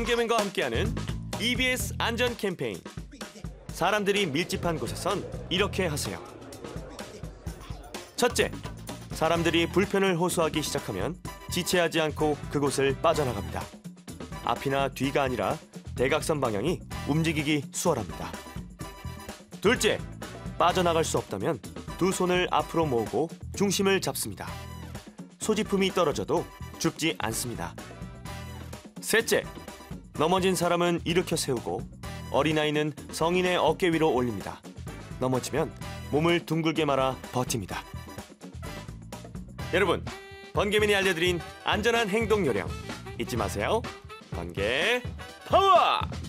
번개맨과 함께하는 EBS 안전 캠페인. 사람들이 밀집한 곳에선 이렇게 하세요. 첫째, 사람들이 불편을 호소하기 시작하면 지체하지 않고 그곳을 빠져나갑니다. 앞이나 뒤가 아니라 대각선 방향이 움직이기 수월합니다. 둘째, 빠져나갈 수 없다면 두 손을 앞으로 모으고 중심을 잡습니다. 소지품이 떨어져도 죽지 않습니다. 셋째, 넘어진 사람은 일으켜 세우고 어린아이는 성인의 어깨 위로 올립니다. 넘어지면 몸을 둥글게 말아 버팁니다. 여러분, 번개맨이 알려드린 안전한 행동 요령 잊지 마세요. 번개 파워!